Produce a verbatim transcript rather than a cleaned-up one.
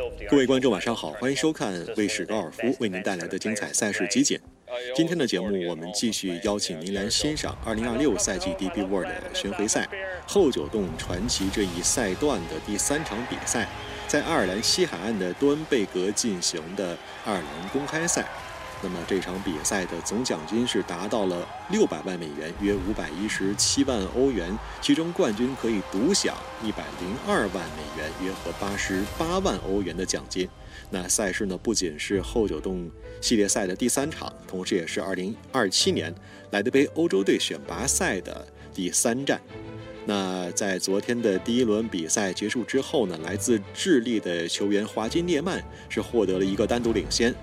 各位观众晚上好，欢迎收看卫视高尔夫为您带来的精彩赛事集锦。今天的节目我们继续邀请您来欣赏二零二六赛季 D P World 巡回赛后九洞传奇这一赛段的第三场比赛，在爱尔兰西海岸的多恩贝格进行的爱尔兰公开赛。那么这场比赛的总奖金是达到了六百万美元，约五百一十七万欧元，其中冠军可以独享一百零二万美元，约合八十八万欧元的奖金。那赛事呢，不仅是后九洞系列赛的第三场，同时也是二零二七年莱德杯欧洲队选拔赛的第三站。那在昨天的第一轮比赛结束之后呢，来自智利的球员华金涅曼是获得了一个单独领先，